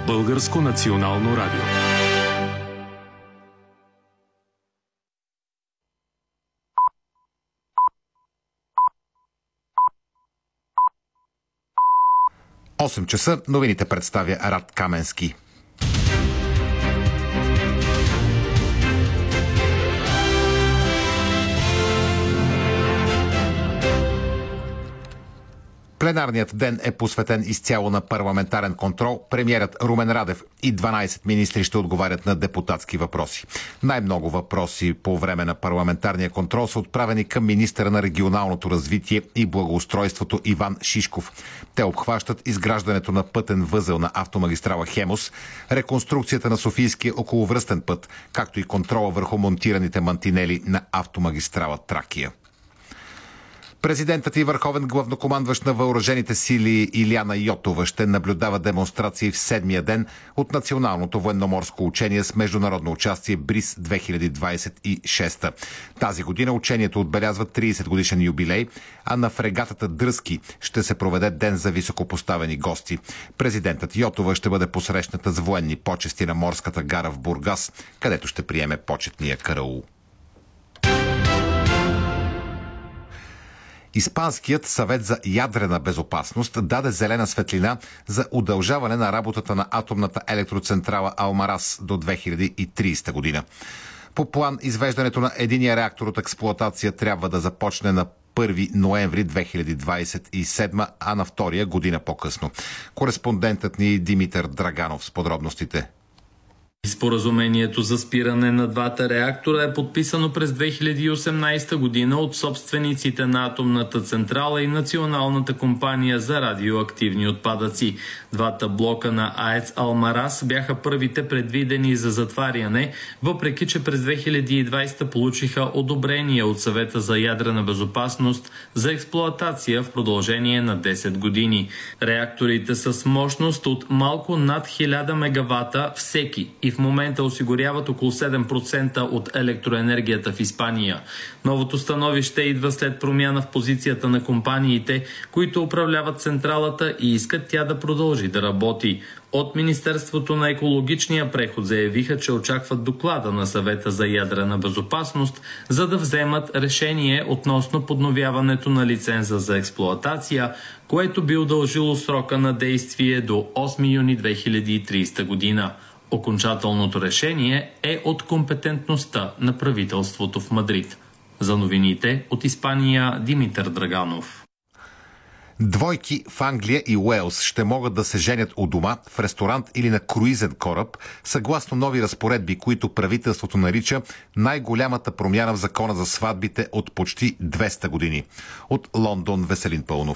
Българско национално радио. Осем часа новините представя Рад Каменски. Пленарният ден е посветен изцяло на парламентарен контрол. Премиерът Румен Радев и 12 министри ще отговарят на депутатски въпроси. Най-много въпроси по време на парламентарния контрол са отправени към министъра на регионалното развитие и благоустройството Иван Шишков. Те обхващат изграждането на пътен възел на автомагистрала Хемус, реконструкцията на Софийския околовръстен път, както и контрола върху монтираните мантинели на автомагистрала Тракия. Президентът и върховен главнокомандващ на въоръжените сили Илияна Йотова ще наблюдава демонстрации в седмия ден от националното военноморско учение с международно участие БРИЗ 2026. Тази година учението отбелязва 30 годишен юбилей, а на фрегатата Дръзки ще се проведе ден за високопоставени гости. Президентът Йотова ще бъде посрещната с военни почести на морската гара в Бургас, където ще приеме почетния караул. Испанският съвет за ядрена безопасност даде зелена светлина за удължаване на работата на атомната електроцентрала Алмарас до 2030 година. По план, извеждането на единия реактор от експлоатация трябва да започне на 1 ноември 2027, а на втория година по-късно. Кореспондентът ни Димитър Драганов с подробностите. Споразумението за спиране на двата реактора е подписано през 2018 година от собствениците на атомната централа и Националната компания за радиоактивни отпадъци. Двата блока на АЕЦ Алмарас бяха първите предвидени за затваряне, въпреки че през 2020 получиха одобрение от Съвета за ядрена безопасност за експлоатация в продължение на 10 години. Реакторите са с мощност от малко над 1000 мегавата всеки и в момента осигуряват около 7% от електроенергията в Испания. Новото становище идва след промяна в позицията на компаниите, които управляват централата и искат тя да продължи да работи. От Министерството на екологичния преход заявиха, че очакват доклада на Съвета за ядрена безопасност, за да вземат решение относно подновяването на лиценза за експлоатация, което би удължило срока на действие до 8 юни 2030 година. Окончателното решение е от компетентността на правителството в Мадрид. За новините от Испания Димитър Драганов. Двойки в Англия и Уелс ще могат да се женят у дома, в ресторант или на круизен кораб, съгласно нови разпоредби, които правителството нарича най-голямата промяна в закона за сватбите от почти 200 години. От Лондон Веселин Пълнов.